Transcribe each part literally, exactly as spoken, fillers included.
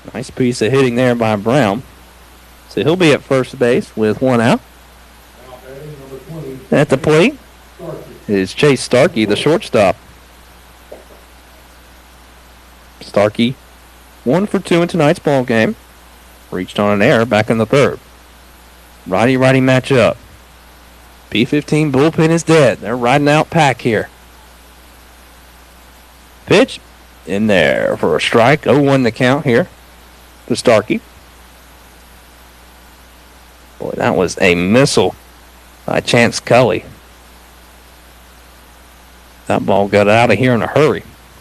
Nice piece of hitting there by Brown. So he'll be at first base with one out. At the plate is Chase Starkey, the shortstop. Starkey, one for two in tonight's ball game. Reached on an error back in the third. Righty-righty matchup. P fifteen bullpen is dead. They're riding out Pack here. Pitch in there for a strike. oh one the count here to Starkey. Boy, that was a missile by Chance Cully. That ball got out of here in a hurry.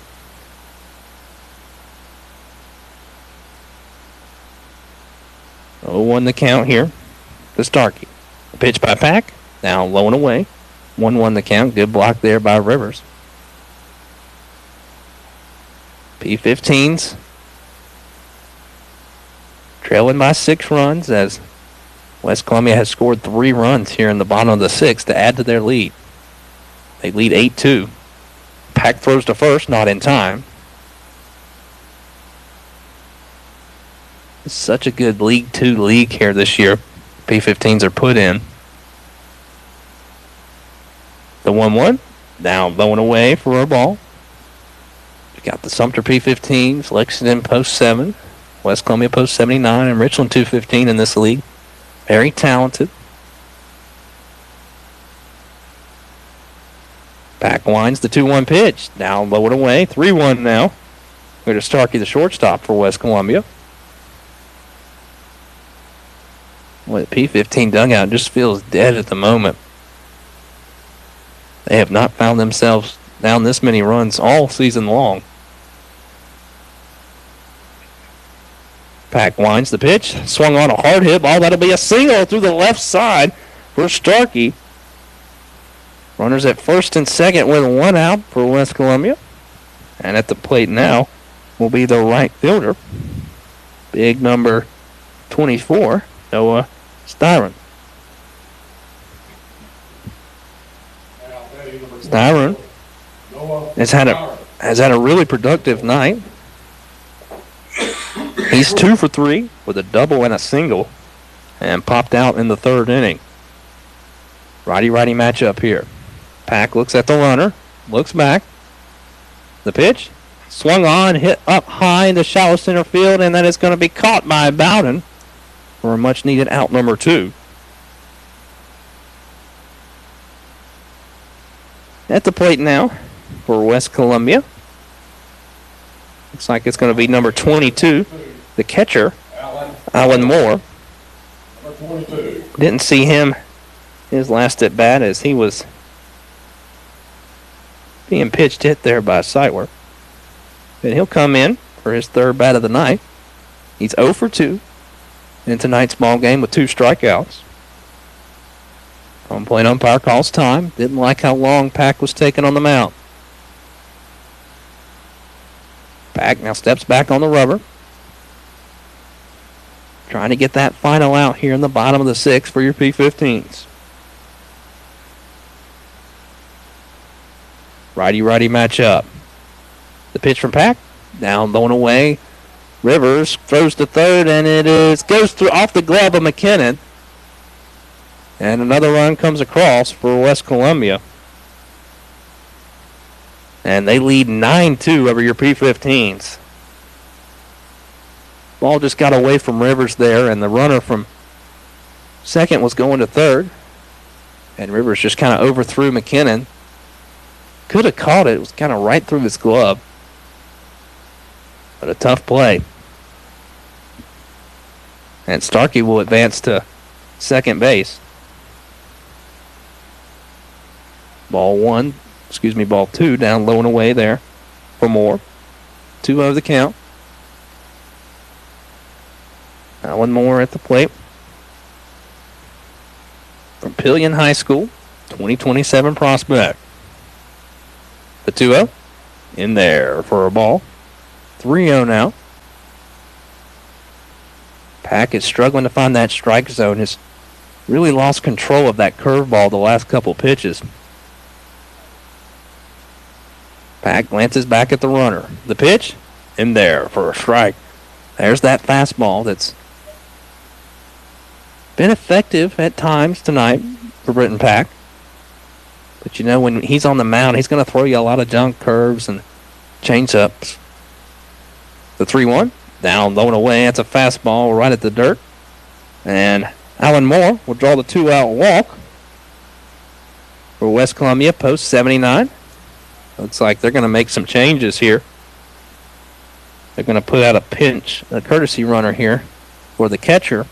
oh one the count here to Starkey. Pitch by Pack. Now low and away. one one the count. Good block there by Rivers. P fifteens trailing by six runs as West Columbia has scored three runs here in the bottom of the sixth to add to their lead. They lead eight two. Pack throws to first, not in time. It's such a good League Two league here this year. P fifteens are put in. The one one. Now going away for a ball. We got the Sumter P fifteens, Lexington post seven, West Columbia post seventy-nine, and Richland two fifteen in this league. Very talented. Pack winds the two one pitch. Now low and away. three one now. We're to Starkey, the shortstop for West Columbia. Boy, the P fifteen dugout just feels dead at the moment. They have not found themselves down this many runs all season long. Pack winds the pitch. Swung on a hard hit ball. That'll be a single through the left side for Starkey. Runners at first and second with one out for West Columbia. And at the plate now will be the right fielder. Big number twenty-four, Noah Styron. Styron has had a has had a really productive night. He's two for three with a double and a single, and popped out in the third inning. Righty-righty matchup here. Pack looks at the runner, looks back. The pitch, swung on, hit up high in the shallow center field, and that is going to be caught by Bowden for a much-needed out number two. At the plate now for West Columbia. Looks like it's going to be number twenty-two, the catcher, Alan Moore. Didn't see him his last at bat as he was being pitched hit there by Sightler. And he'll come in for his third bat of the night. He's oh for two in tonight's ball game with two strikeouts. Home plate umpire calls time. Didn't like how long Pack was taking on the mound. Pack now steps back on the rubber. Trying to get that final out here in the bottom of the sixth for your P fifteens. Righty-righty matchup. The pitch from Pack. Down, going away. Rivers throws to third, and it is goes through off the glove of McKinnon. And another run comes across for West Columbia. And they lead nine two over your P fifteens. Ball just got away from Rivers there, and the runner from second was going to third. And Rivers just kind of overthrew McKinnon. Could have caught it. It was kind of right through his glove. But a tough play. And Starkey will advance to second base. Ball one, excuse me, ball two, down low and away there for Moore. two oh the count. Alan Moore at the plate. From Pillion High School, twenty twenty-seven prospect. The two oh in there for a ball. three oh now. Pack is struggling to find that strike zone. Has really lost control of that curveball the last couple pitches. Pack glances back at the runner. The pitch in there for a strike. There's that fastball that's been effective at times tonight for Britton Pack. But, you know, when he's on the mound, he's going to throw you a lot of junk curves and change-ups. The three one, down, low and away. That's a fastball right at the dirt. And Alan Moore will draw the two-out walk for West Columbia, post seventy-nine. Looks like they're going to make some changes here. They're going to put out a pinch, a courtesy runner here for the catcher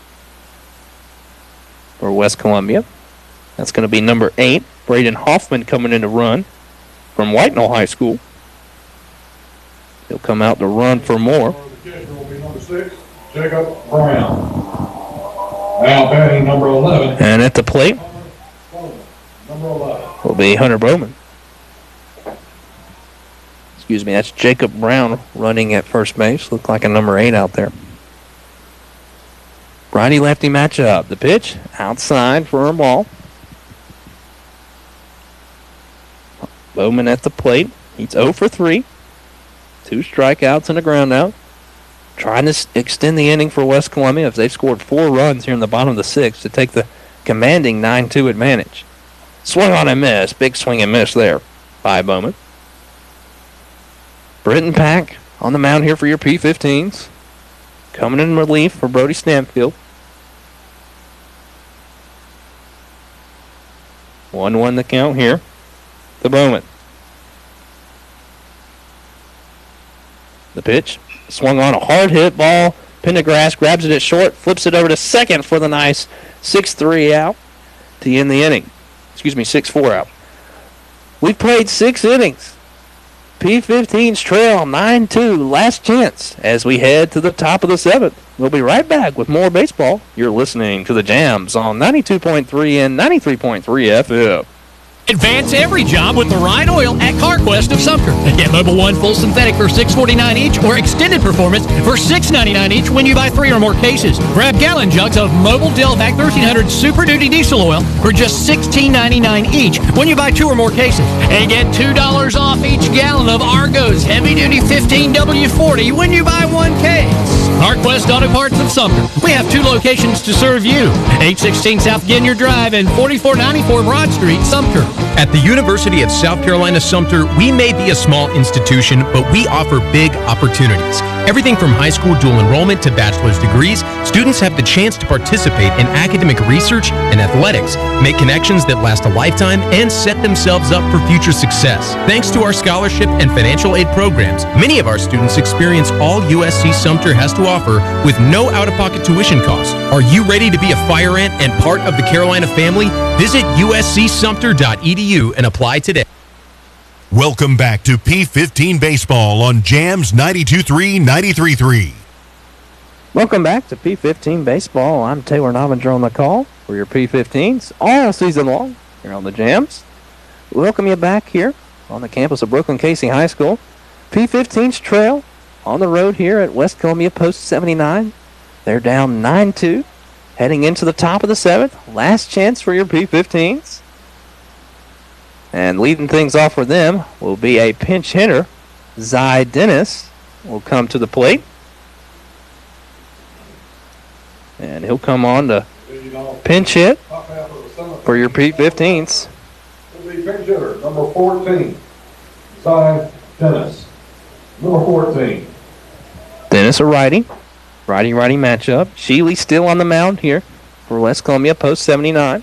for West Columbia. That's going to be number eight, Braden Hoffman, coming in to run from Whitenall High School. He'll come out to run for Moore. The catcher will be number six, Jacob Brown. Now batting number eleven. And at the plate Number eleven will be Hunter Bowman. Excuse me, that's Jacob Brown running at first base. Look like a number eight out there. Righty-lefty matchup. The pitch outside for a ball. Bowman at the plate. He's oh for three. Two strikeouts and a ground out. Trying to s- extend the inning for West Columbia as they've scored four runs here in the bottom of the sixth to take the commanding nine two advantage. Swung on and miss. Big swing and miss there by Bowman. Britton Pack on the mound here for your P fifteens. Coming in relief for Brody Stanfield. one one the count here to Bowman. The pitch. Swung on a hard hit ball. Pendergrass grabs it at short, flips it over to second for the nice six three out to end the inning. Excuse me, six four out. We've played six innings. P fifteen's trail nine two, last chance as we head to the top of the seventh. We'll be right back with more baseball. You're listening to the Jams on ninety-two point three and ninety-three point three F M. Advance every job with the right oil at CarQuest of Sumter. Get Mobil one full synthetic for six forty-nine each or extended performance for six ninety-nine each when you buy three or more cases. Grab gallon jugs of Mobil Delvac thirteen hundred Super Duty Diesel Oil for just sixteen ninety-nine each when you buy two or more cases. And get two dollars off each gallon of Argo's Heavy Duty fifteen W forty when you buy one case. CarQuest Auto Parts of Sumter. We have two locations to serve you. eight sixteen South Ginyard Drive and forty-four ninety-four Broad Street, Sumter. At the University of South Carolina Sumter, we may be a small institution, but we offer big opportunities. Everything from high school dual enrollment to bachelor's degrees, students have the chance to participate in academic research and athletics, make connections that last a lifetime, and set themselves up for future success. Thanks to our scholarship and financial aid programs, many of our students experience all U S C Sumter has to offer with no out-of-pocket tuition costs. Are you ready to be a fire ant and part of the Carolina family? Visit U S C Sumter dot E D U and apply today. Welcome back to P fifteen Baseball on Jams ninety-two point three, ninety-three point three. Welcome back to P fifteen Baseball. I'm Taylor Novinger on the call for your P fifteens all season long here on the Jams. Welcome you back here on the campus of Brooklyn Casey High School. P fifteen's trail on the road here at West Columbia Post seventy-nine. They're down nine two, heading into the top of the seventh. Last chance for your P fifteens. And leading things off for them will be a pinch hitter. Zy Dennis will come to the plate. And he'll come on to pinch hit for your P fifteens. Will be pinch hitter, number fourteen, Zy Dennis. Number fourteen. Dennis a righty. Righty-righty matchup. Sheely still on the mound here for West Columbia Post seventy-nine.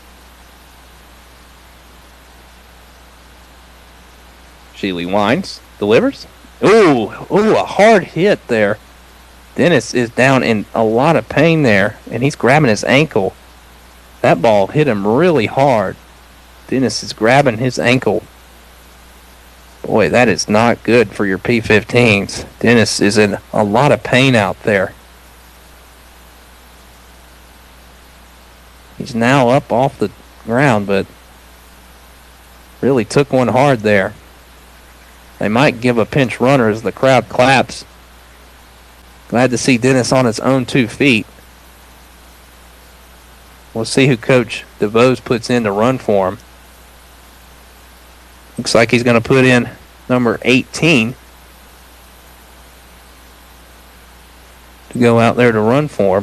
Sheely winds, delivers. Ooh, ooh, a hard hit there. Dennis is down in a lot of pain there, and he's grabbing his ankle. That ball hit him really hard. Dennis is grabbing his ankle. Boy, that is not good for your P fifteens. Dennis is in a lot of pain out there. He's now up off the ground, but really took one hard there. They might give a pinch runner as the crowd claps. Glad to see Dennis on his own two feet. We'll see who Coach DeVos puts in to run for him. Looks like he's going to put in number eighteen. to go out there to run for him.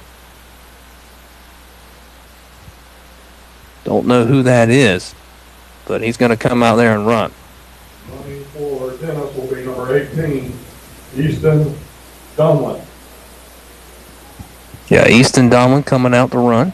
Don't know who that is, but he's going to come out there and run. Running for Dennis will be number eighteen, Easton Dunlin. Yeah, Easton Dunlin coming out to run.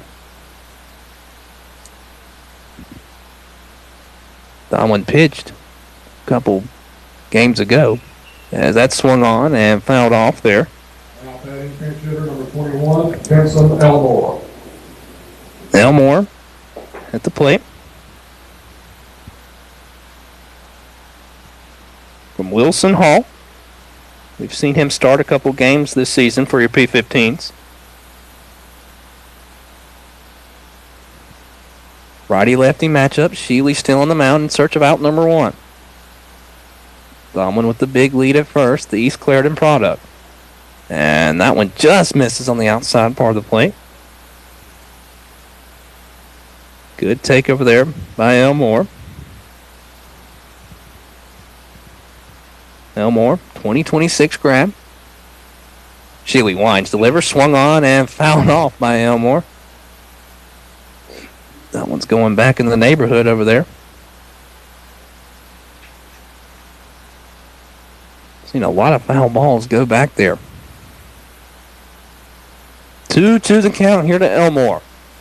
Dunlin pitched a couple games ago as that swung on and fouled off there. Now batting pinch hitter number twenty-one, Benson Elmore. Elmore at the plate. From Wilson Hall. We've seen him start a couple games this season for your P fifteens. Righty-lefty matchup. Sheely still on the mound in search of out number one. Bauman with the big lead at first, the East Clarendon product. And that one just misses on the outside part of the plate. Good take over there by Elmore. Elmore, twenty twenty-six grab. Sheely winds, delivers, swung on, and fouled off by Elmore. That one's going back in the neighborhood over there. Seen a lot of foul balls go back there. Two to the count here to Elmore.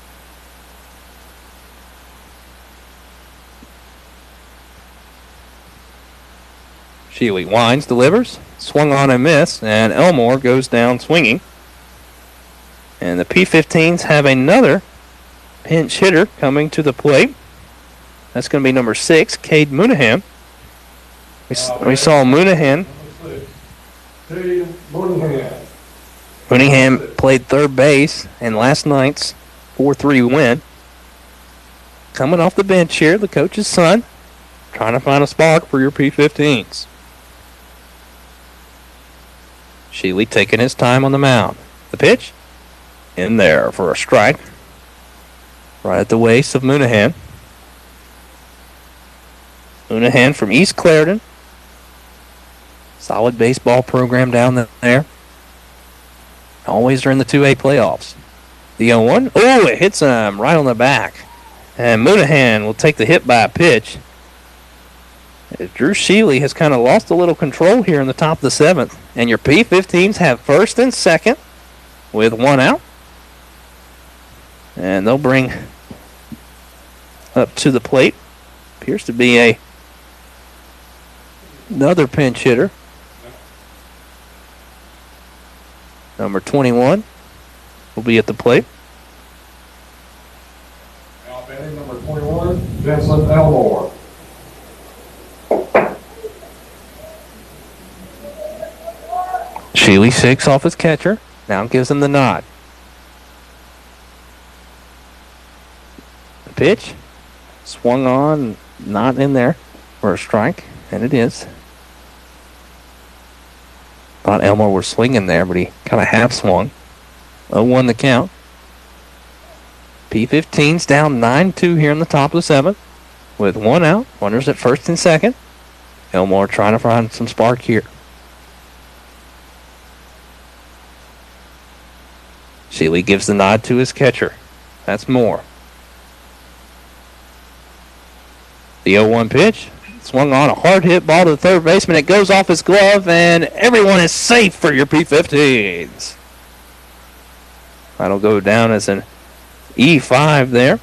Sheely winds, delivers, swung on and missed, and Elmore goes down swinging. And the P fifteens have another pinch hitter coming to the plate. That's going to be number six, Cade Moonaghan. We, we saw Moonaghan. Cade Moonaghan. Moonaghan played third base in last night's four three win. Coming off the bench here, the coach's son, trying to find a spark for your P fifteens. Sheely taking his time on the mound. The pitch, in there for a strike. Right at the waist of Moonaghan. Moonaghan from East Clarendon. Solid baseball program down there. Always during the two A playoffs. The oh one. Oh, it hits him right on the back. And Moonaghan will take the hit by a pitch. Drew Sheely has kind of lost a little control here in the top of the seventh. And your P fifteens have first and second with one out. And they'll bring up to the plate. Appears to be a another pinch hitter. Number twenty-one will be at the plate. Now batting number twenty-one, Vincent Elmore. Sheely shakes off his catcher. Now gives him the nod. The pitch. Swung on. Not in there for a strike. And it is. Thought Elmore was swinging there, but he kind of half swung. oh one the count. P fifteens down nine two here in the top of the seventh. With one out. Runners at first and second. Elmore trying to find some spark here. Sheely gives the nod to his catcher. That's Moore. The oh one pitch. Swung on a hard hit ball to the third baseman. It goes off his glove, and everyone is safe for your P fifteens. That'll go down as an E five there.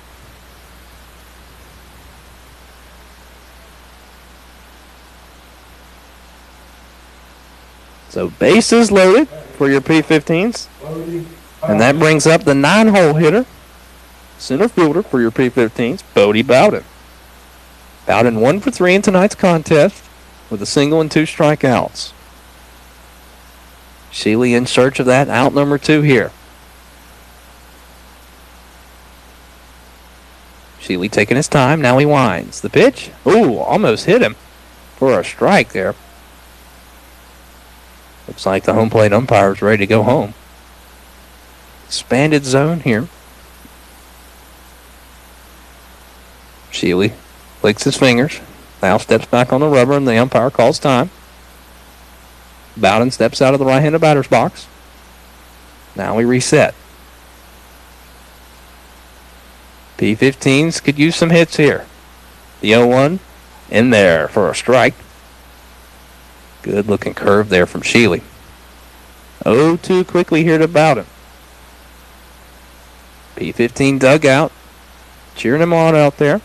So bases loaded for your P fifteens. And that brings up the nine-hole hitter, center fielder for your P fifteens, Bodie Bowden. Bowden one for three in tonight's contest with a single and two strikeouts. Sheely in search of that out number two here. Sheely taking his time. Now he winds. The pitch. Ooh, almost hit him for a strike there. Looks like the home plate umpire is ready to go home. Expanded zone here. Sheely licks his fingers. Now steps back on the rubber, and the umpire calls time. Bowden steps out of the right-handed batter's box. Now we reset. P fifteens could use some hits here. The oh one in there for a strike. Good looking curve there from Sheely. oh two quickly here to Bowden. P fifteen dugout. Cheering him on out there.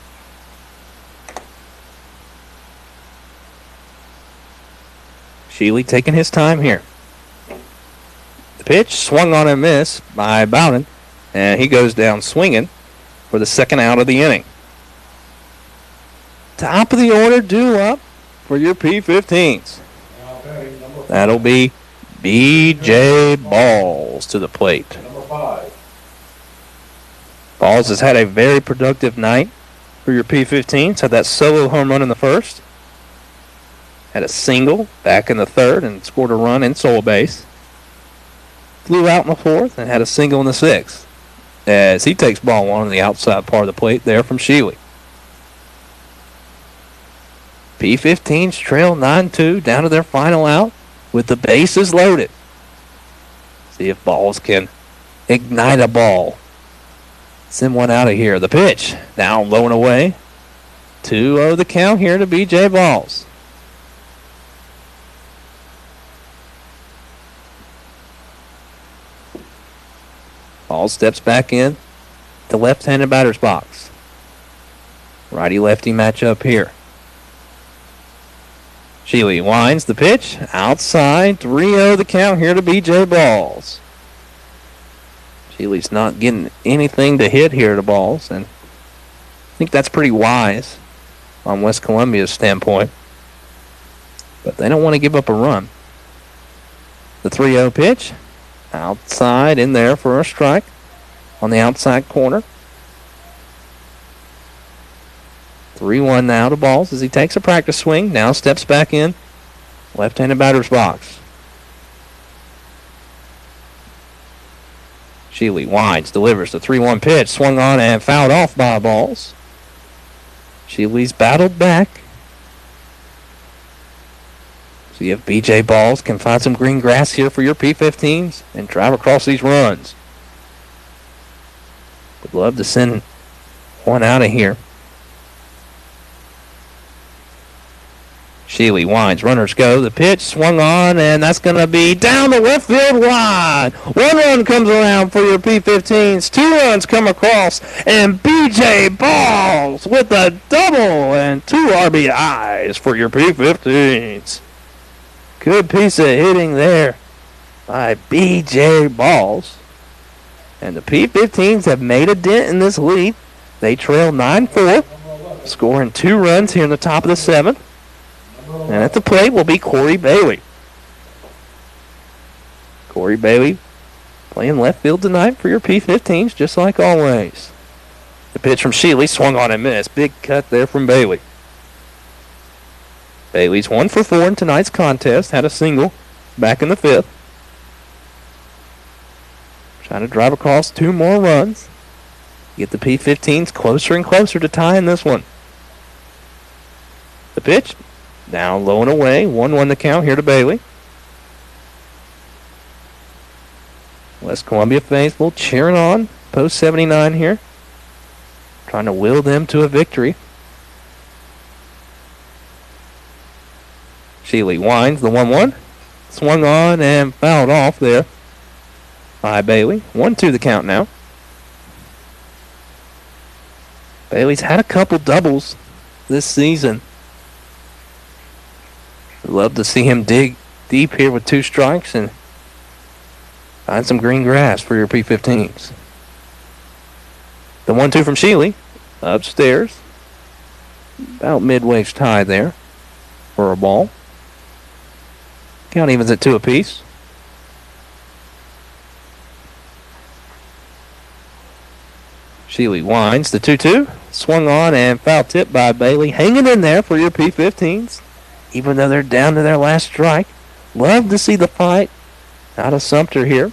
Sheely taking his time here. The pitch swung on and missed by Bowden, and he goes down swinging for the second out of the inning. Top of the order due up for your P fifteens. That'll be B J Balls to the plate. Number five. Balls has had a very productive night for your P fifteens. Had that solo home run in the first. Had a single back in the third and scored a run and stole a base. Flew out in the fourth and had a single in the sixth, as he takes ball one on the outside part of the plate there from Sheely. P fifteens trail nine two down to their final out with the bases loaded. See if Balls can ignite a ball. Send one out of here. The pitch down low and away. two oh the count here to B J Balls. Ball steps back in the left-handed batter's box. Righty-lefty matchup here. Sheely winds the pitch. Outside. three oh the count here to B J Balls. Sheely's not getting anything to hit here to Balls, and I think that's pretty wise on West Columbia's standpoint. But they don't want to give up a run. The three oh pitch. Outside in there for a strike on the outside corner. three one now to Balls as he takes a practice swing. Now steps back in. Left-handed batter's box. Sheely winds, delivers the three one pitch. Swung on and fouled off by Balls. Sheely's battled back. See if B J Balls can find some green grass here for your P fifteens and drive across these runs. Would love to send one out of here. Sheely winds, runners go. The pitch swung on, and that's going to be down the left field line. One run comes around for your P fifteens. Two runs come across, and B J Balls with a double and two R B Is for your P fifteens. Good piece of hitting there by B J Balls. And the P fifteens have made a dent in this lead. They trail nine four, scoring two runs here in the top of the seventh. And at the plate will be Corey Bailey. Corey Bailey playing left field tonight for your P fifteens, just like always. The pitch from Sheely swung on and missed. Big cut there from Bailey. Bailey's one for four in tonight's contest. Had a single back in the fifth. Trying to drive across two more runs. Get the P fifteens closer and closer to tying this one. The pitch down low and away. one one the count here to Bailey. West Columbia faithful cheering on. Post seventy-nine here. Trying to will them to a victory. Sheely winds the one one. Swung on and fouled off there by Bailey. one two the count now. Bailey's had a couple doubles this season. Love to see him dig deep here with two strikes and find some green grass for your P fifteens. The one two from Sheely. Upstairs. About midway's tie there for a ball. Count evens at two apiece. Sheely winds the two two. Swung on and foul tip by Bailey. Hanging in there for your P fifteens. Even though they're down to their last strike. Love to see the fight out of Sumter here.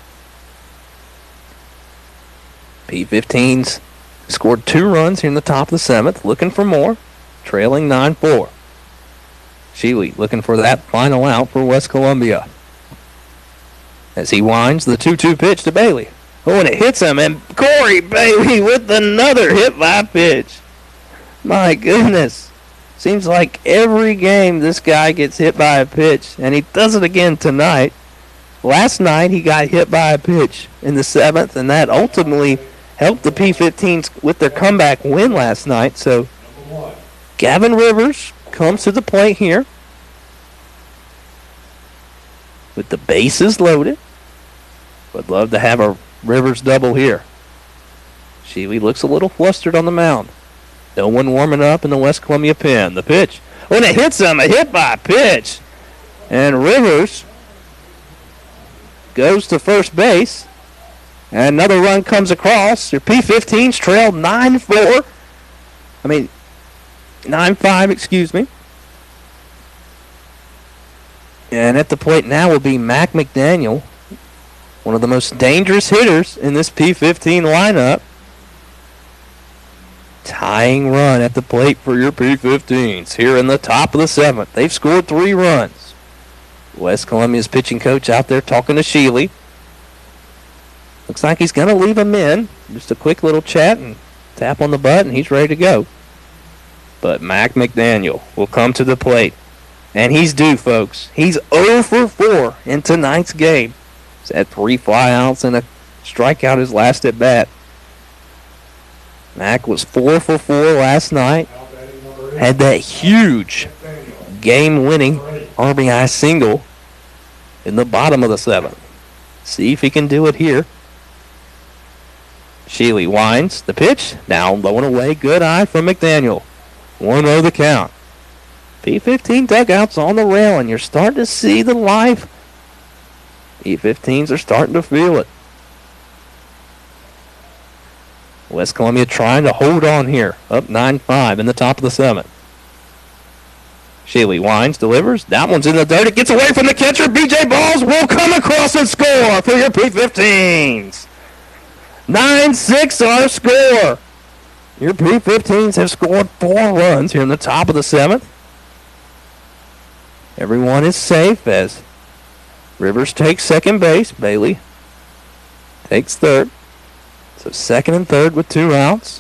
P fifteens scored two runs here in the top of the seventh. Looking for more. Trailing nine four. Sheely looking for that final out for West Columbia. As he winds the two two pitch to Bailey. Oh, and it hits him, and Corey Bailey with another hit by pitch. My goodness. Seems like every game this guy gets hit by a pitch, and he does it again tonight. Last night he got hit by a pitch in the seventh, and that ultimately helped the P fifteens with their comeback win last night. So Gavin Rivers comes to the plate here with the bases loaded. Would love to have a Rivers double here. Sheely looks a little flustered on the mound. No one warming up in the West Columbia pen. The pitch. Oh, and it hits him. A hit by pitch. And Rivers goes to first base. And another run comes across. Your P fifteens trailed nine four. I mean, nine five, excuse me. And at the plate now will be Mac McDaniel, one of the most dangerous hitters in this P fifteen lineup. Tying run at the plate for your P fifteens here in the top of the seventh. They've scored three runs. West Columbia's pitching coach out there talking to Sheely. Looks like he's going to leave him in. Just a quick little chat and tap on the button. He's ready to go. But Mac McDaniel will come to the plate. And he's due, folks. He's oh for four in tonight's game. He's had three flyouts and a strikeout his last at bat. Mac was four for four last night. Had that huge game-winning R B I single in the bottom of the seventh. See if he can do it here. Sheely winds the pitch. Down, low and away. Good eye from McDaniel. one oh the count. P fifteen dugouts on the rail, and you're starting to see the life. P fifteens are starting to feel it. West Columbia trying to hold on here. Up nine five in the top of the seventh. Sheely winds, delivers. That one's in the dirt. It gets away from the catcher. B J Balls will come across and score for your P fifteens. nine six our score. Your P fifteens have scored four runs here in the top of the seventh. Everyone is safe as Rivers takes second base. Bailey takes third. So second and third with two outs.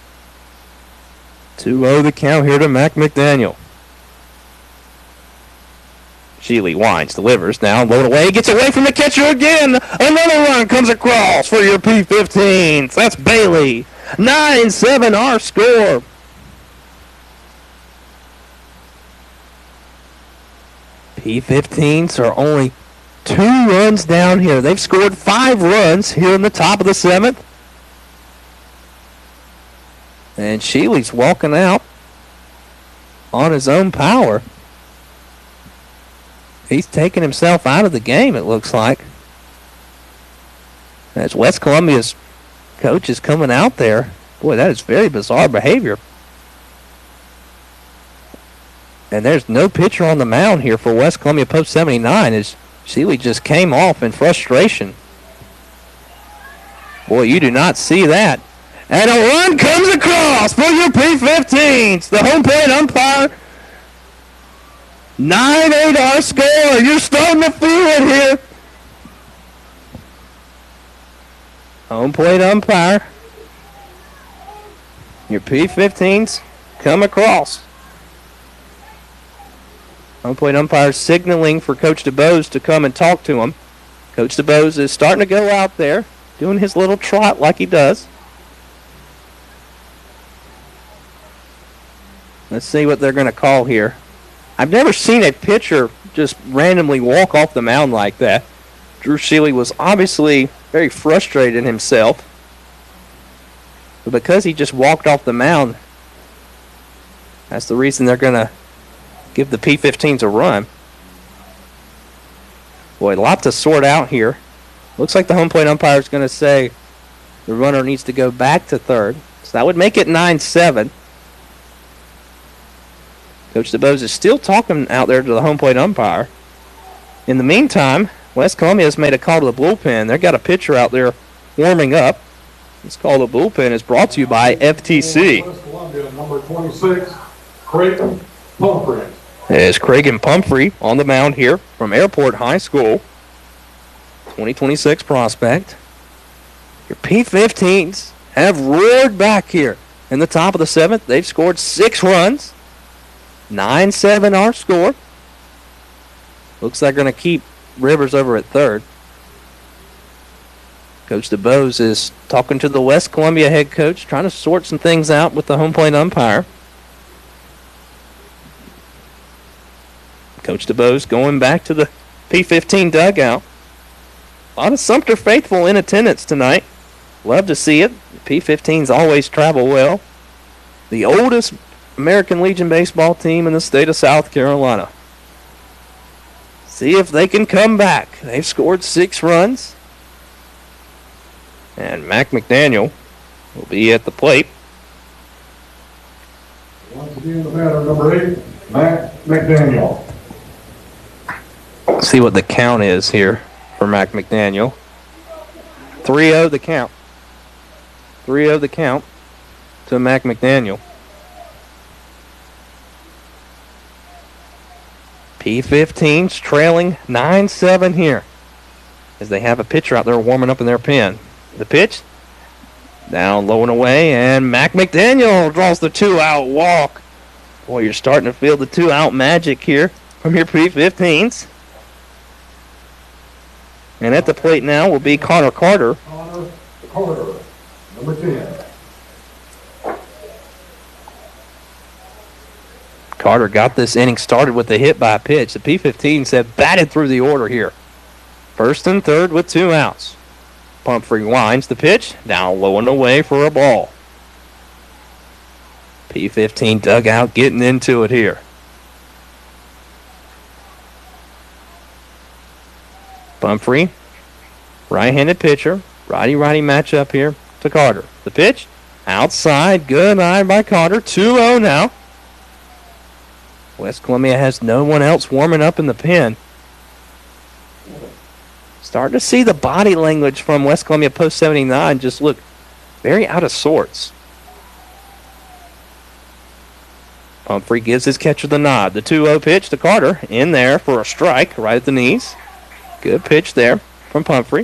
two oh the count here to Mac McDaniel. Sheely winds, delivers, now load away, gets away from the catcher again. Another run comes across for your P fifteens. That's Bailey. nine seven our score. P fifteens are only two runs down here. They've scored five runs here in the top of the seventh. And Sheely's walking out on his own power. He's taking himself out of the game, it looks like. As West Columbia's coach is coming out there. Boy, that is very bizarre behavior. And there's no pitcher on the mound here for West Columbia post seventy-nine as Sheely just came off in frustration. Boy, you do not see that. And a run comes across for your P fifteens. The home plate umpire. nine eight our score. You're starting to feel it here. Home plate umpire. Your P fifteens come across. Home plate umpire signaling for Coach DeBose to come and talk to him. Coach DeBose is starting to go out there, doing his little trot like he does. Let's see what they're going to call here. I've never seen a pitcher just randomly walk off the mound like that. Drew Sheely was obviously very frustrated himself. But because he just walked off the mound, that's the reason they're going to give the P fifteens a run. Boy, a lot to sort out here. Looks like the home plate umpire is going to say the runner needs to go back to third. So that would make it nine seven. Coach DeBose is still talking out there to the home plate umpire. In the meantime, West Columbia has made a call to the bullpen. They've got a pitcher out there warming up. This call to the bullpen is brought to you by F T C. West Columbia, number twenty-six, Creighton Pumphrey. There's Craig and Pumphrey on the mound here from Airport High School. twenty twenty-six prospect. Your P fifteens have roared back here in the top of the seventh. They've scored six runs. nine seven our score. Looks like they're going to keep Rivers over at third. Coach DeBose is talking to the West Columbia head coach, trying to sort some things out with the home plate umpire. Coach DeBose going back to the P fifteen dugout. A lot of Sumter faithful in attendance tonight. Love to see it. The P fifteens always travel well. The oldest American Legion baseball team in the state of South Carolina. See if they can come back. They've scored six runs. And Mac McDaniel will be at the plate. Once again, the batter, number eight, Mac McDaniel. See what the count is here for Mac McDaniel. three oh the count. three oh the count to Mac McDaniel. P fifteens trailing nine seven here as they have a pitcher out there warming up in their pen. The pitch down low and away, and Mac McDaniel draws the two-out walk. Boy, you're starting to feel the two-out magic here from your P fifteens. And at the plate now will be Connor Carter. Connor Carter, number ten. Carter got this inning started with a hit by pitch. The P fifteens have batted through the order here. First and third with two outs. Pumphrey winds the pitch, down low and away for a ball. P fifteen dugout getting into it here. Pumphrey, right-handed pitcher, righty-righty matchup here to Carter. The pitch, outside, good eye by Carter, two oh now. West Columbia has no one else warming up in the pen. Starting to see the body language from West Columbia post seventy-nine just look very out of sorts. Pumphrey gives his catcher the nod. The two oh pitch to Carter, in there for a strike right at the knees. Good pitch there from Pumphrey.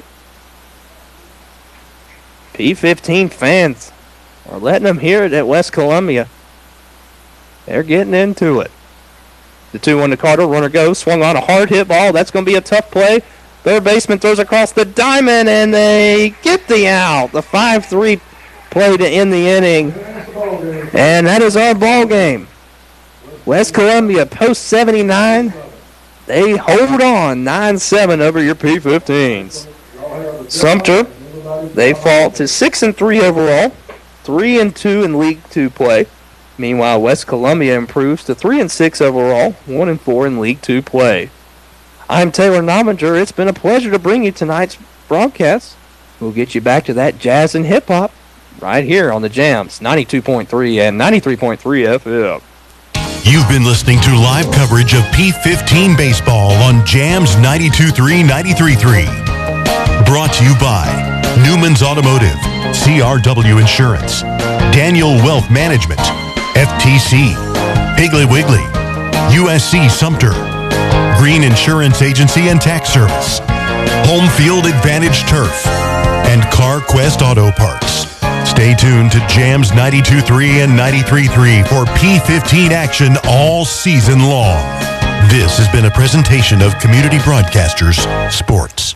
P fifteen fans are letting them hear it at West Columbia. They're getting into it. The two one to Carter, runner goes, swung on a hard hit ball. That's going to be a tough play. Third baseman throws across the diamond, and they get the out. The five three play to end the inning. And that is our ball game. West Columbia post seventy-nine. They hold on nine seven over your P fifteens. Sumter, they fall to six and three overall, three and two in League Two play. Meanwhile, West Columbia improves to three and six overall, one and four in League Two play. I'm Taylor Nominger. It's been a pleasure to bring you tonight's broadcast. We'll get you back to that jazz and hip hop right here on the Jams ninety-two point three and ninety-three point three F M. You've been listening to live coverage of P fifteen baseball on Jams ninety-two point three, ninety-three point three. Brought to you by Newman's Automotive, C R W Insurance, Daniel Wealth Management, F T C, Piggly Wiggly, U S C Sumter, Green Insurance Agency and Tax Service, Home Field Advantage Turf, and CarQuest Auto Parts. Stay tuned to Jams ninety-two point three and ninety-three point three for P fifteen action all season long. This has been a presentation of Community Broadcasters Sports.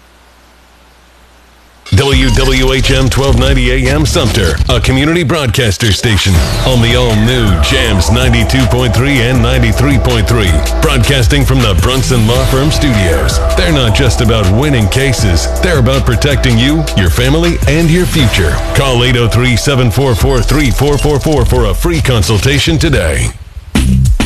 W W H M twelve ninety A M Sumter, a community broadcaster station on the all-new Jams ninety-two point three and ninety-three point three. Broadcasting from the Brunson Law Firm Studios. They're not just about winning cases, they're about protecting you, your family, and your future. Call eight oh three, seven four four, three four four four for a free consultation today.